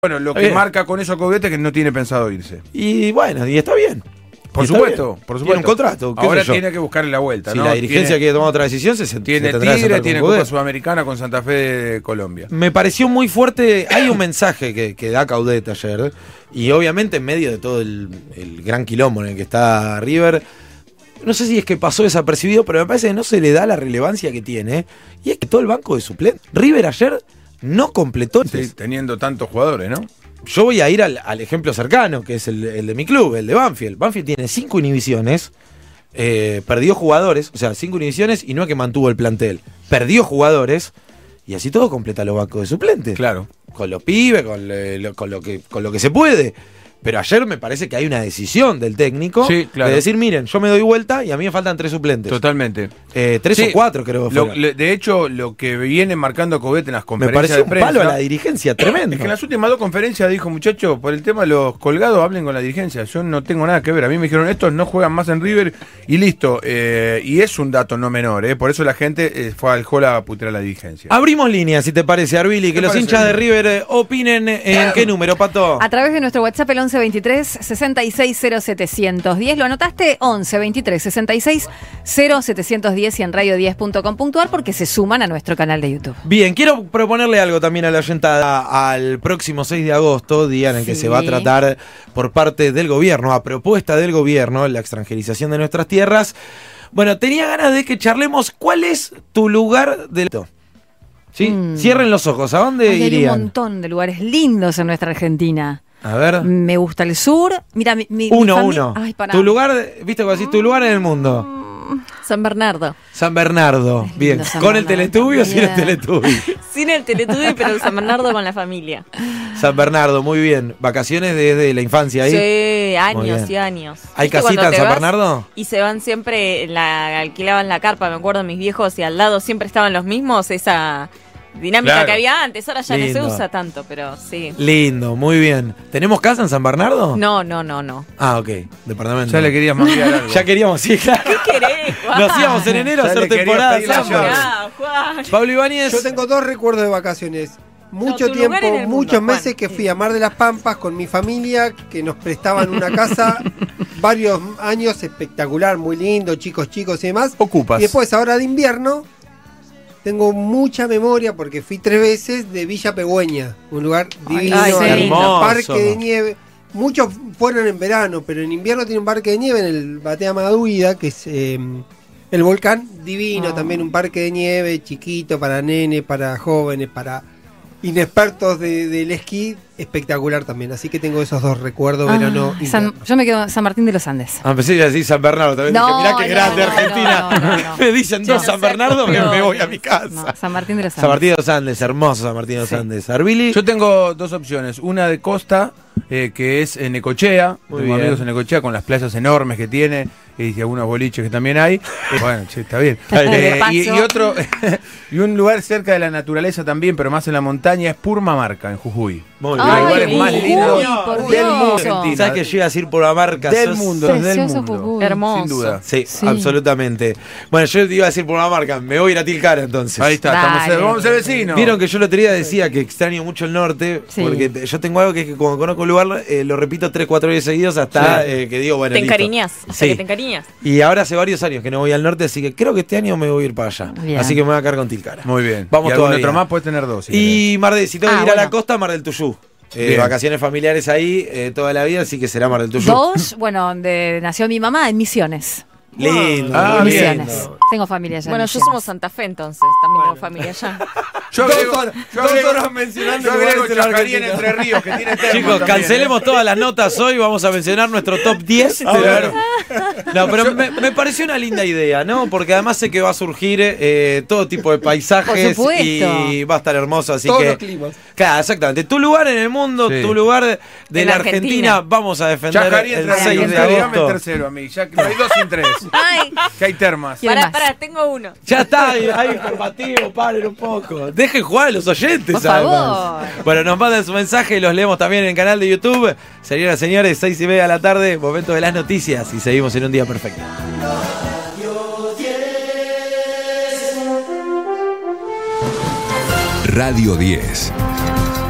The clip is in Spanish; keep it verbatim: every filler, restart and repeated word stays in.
Bueno, lo que Bien. marca con eso Coudet es que no tiene pensado irse. Y bueno, y está bien. Por Y está supuesto, bien. por supuesto. Tiene un contrato. ¿qué Ahora sé yo? tiene que buscarle la vuelta, Si ¿no? la dirigencia tiene, quiere tomar otra decisión, se, se tiene tendrá que Tigre, sentar tiene con Copa Coudet. Sudamericana con Santa Fe de Colombia. Me pareció muy fuerte. Hay un mensaje que, que da Coudet ayer. Y obviamente en medio de todo el, el gran quilombo en el que está River. No sé si es que pasó desapercibido, pero me parece que no se le da la relevancia que tiene. Y es que todo el banco de suplentes. River ayer no completó. Sí, teniendo tantos jugadores, ¿no? Yo voy a ir al, al ejemplo cercano, que es el, el de mi club, el de Banfield. Banfield tiene cinco inhibiciones, eh, perdió jugadores, o sea, cinco inhibiciones y no es que mantuvo el plantel. Perdió jugadores y así todo completa los bancos de suplentes. Claro. Con los pibes, con, le- lo, con, lo que, con lo que se puede. Pero ayer me parece que hay una decisión del técnico Sí, claro. de decir, miren, yo me doy vuelta y a mí me faltan tres suplentes. Totalmente. Eh, tres Sí, o cuatro creo que Lo- fueron. le- de hecho, lo que viene marcando Coudet en las Me conferencias pareció de un prensa... palo a la dirigencia, tremendo. Es que en las últimas dos conferencias dijo, muchachos, por el tema de los colgados, hablen con la dirigencia. Yo no tengo nada que ver. A mí me dijeron, estos no juegan más en River y listo. Eh, y es un dato no menor, ¿eh? Por eso la gente eh, fue al Jola a putear a la dirigencia. Abrimos líneas, si te parece, Arbili, que Me los parece hinchas de bien. River eh, opinen en qué número, Pato. A través de nuestro WhatsApp, el once veintitrés sesenta y seis cero setecientos diez. ¿Lo anotaste? once veintitrés sesenta y seis cero setecientos diez y en radio diez punto com punto a r porque se suman a nuestro canal de YouTube. Bien, quiero proponerle algo también a la oyentada al próximo seis de agosto, día en el que Sí. se va a tratar por parte del gobierno, a propuesta del gobierno, la extranjerización de nuestras tierras. Bueno, tenía ganas de que charlemos cuál es tu lugar del... ¿Sí? Mm. Cierren los ojos, ¿a dónde Ay, hay un irían? montón de lugares lindos en nuestra Argentina. A ver, Me gusta el sur. Mira, mi, mi- mi uno, fami- uno. Ay, pará. Tu lugar, viste cómo decís, tu lugar en el mundo. San Bernardo. San Bernardo, Es lindo bien. San ¿Con el Bernardo Teletubby o sin el también. Teletubby? Sin el Teletubby, pero San Bernardo con la familia. San Bernardo, muy bien. Vacaciones desde la infancia ahí. Sí, Muy años bien. y años. ¿Hay ¿Viste casita cuando en te San vas Bernardo? Y se van siempre, la, alquilaban la carpa, me acuerdo mis viejos, y al lado siempre estaban los mismos, esa dinámica Claro. que había antes, ahora ya Lindo. no se usa tanto, pero sí. Lindo, muy bien. ¿Tenemos casa en San Bernardo? No, no, no, no. Ah, ok. Departamento. Ya le querías manguear algo. Ya queríamos, sí, claro. ¿Qué querés, Juan? Nos íbamos en enero a Ya hacer le querías temporada pedir la samba. llave. Ah, Juan. Pablo Ibáñez. Yo tengo dos recuerdos de vacaciones. Mucho tu tiempo, lugar en el mundo, muchos Juan. meses que fui a Mar de las Pampas con mi familia, que nos prestaban una casa, varios años, espectacular, muy lindo, chicos, chicos y demás. Ocupas. Y después, ahora de invierno, tengo mucha memoria porque fui tres veces de Villa Pegüeña, un lugar divino, ay, sí. hay un Hermoso. parque de nieve. Muchos fueron en verano, pero en invierno tiene un parque de nieve en el Batea Maduida, que es eh, el volcán divino, Oh. también un parque de nieve chiquito para nenes, para jóvenes, para inexpertos de- del esquí, espectacular también. Así que tengo esos dos recuerdos Ah, verano. San- interno. yo me quedo en San Martín de los Andes. Ah, empecé a decir San Bernardo también. No, Dije, mirá qué no, grande no, Argentina. no, no, no. Me dicen Yo dos no San sé, Bernardo que pero- me voy a mi No, casa. San Martín de los Andes. San Martín de los Andes, hermoso San Martín de los Sí. Andes. Arbili. Yo tengo dos opciones. Una de costa, eh, que es en Necochea. Muy Tengo bien. amigos en Necochea con las playas enormes que tiene y algunos boliches que también hay. Eh, bueno, che, está bien. Está bien. Eh, De paso. y, y otro, y un lugar cerca de la naturaleza también, pero más en la montaña, es Purmamarca, en Jujuy. Muy Los bien. Ay, lugares más Jujuy, lindos por del Dios. mundo argentino. ¿Sabes que llegas a ir por la marca? Del Sos- mundo, del Precioso mundo. Jujuy. Hermoso. Sin duda. Sí, Sí. absolutamente. Bueno, yo te iba a decir por la marca, me voy a ir a Tilcara entonces. Ahí está, estamos, Dale. vamos a ser vecinos. Vieron que yo el otro día decía que extraño mucho el norte, Sí. porque yo tengo algo que es que cuando conozco un lugar eh, lo repito tres, cuatro días seguidos hasta Sí. eh, que digo, bueno, Te listo. encariñás, hasta Sí. que te encariñas. Y ahora hace varios años que no voy al norte, así que creo que este año me voy a ir para allá. Bien. Así que me voy a quedar con Tilcara. Muy bien. Vamos y algún todavía. otro más, puedes tener dos. si Y Mar del, si tengo que Ah, ir a la bueno. costa, Mar del Tuyú. Eh, Bien. vacaciones familiares ahí eh, toda la vida, así que será Mar del Tuyú. Dos, bueno, donde nació mi mamá, en Misiones. Lindo, Ah, muy bien. Misiones. Tengo familia allá. en Bueno, yo Misiones. somos Santa Fe entonces, también tengo familia allá. Yo agrego, Dos horas- yo dos agrego- horas mencionando yo agrego lugares en la Chacarí en Argentina. Entre Ríos, que tiene termas Chicos, también, cancelemos ¿eh? todas las notas hoy, vamos a mencionar nuestro top diez. A ver. No, pero me, me pareció una linda idea, ¿no? Porque además sé que va a surgir eh, todo tipo de paisajes Por supuesto. y va a estar hermoso, así Todos que... los climas. Claro, exactamente. Tu lugar en el mundo, Sí. tu lugar de En la la Argentina, Argentina. vamos a defender Chacarí el Entre seis Ríos, de dígame el agosto. tercero a mí, ya que hay dos sin tres, Ay, que hay termas. ¿Quién pará, más? pará, tengo uno. Ya está, ahí, ahí informativo, paren un poco. Dejen jugar a los oyentes, Por además. favor. Bueno, nos mandan su mensaje y los leemos también en el canal de YouTube. Señoras y señores, seis y media de la tarde, momento de las noticias y seguimos en un día perfecto. Radio diez.